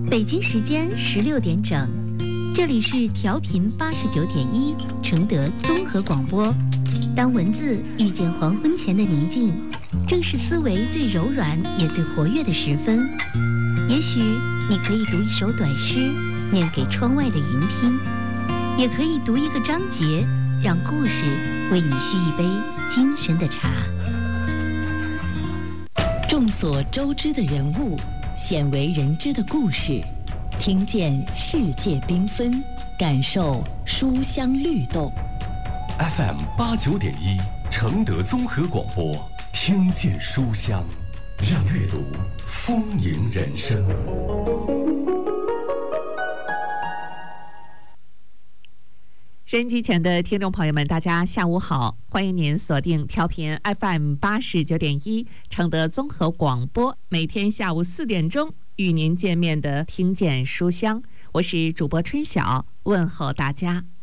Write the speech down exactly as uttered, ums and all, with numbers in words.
北京时间十六点整，这里是调频八十九点一承德综合广播。当文字遇见黄昏前的宁静，正是思维最柔软也最活跃的时分。也许你可以读一首短诗，念给窗外的云听，也可以读一个章节，让故事为你续一杯精神的茶。众所周知的人物，鲜为人知的故事，听见世界缤纷，感受书香律动。 F M 八九点一，承德综合广播，听见书香，让阅读丰盈人生。 收音机前的听众朋友们，大家下午好，欢迎您锁定调频 F M 八十九点一承德综合广播，每天下午四点钟与您见面的听见书香，我是主播春晓，问候大家。